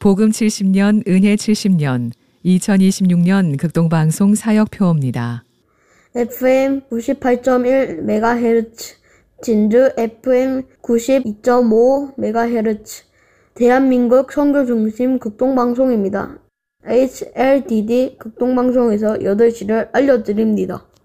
복음 70년, 은혜 70년, 2026년 극동방송 사역표입니다. FM 98.1MHz, 진주 FM 92.5MHz, 대한민국 선교중심 극동방송입니다. HLDD 극동방송에서 8시를 알려드립니다.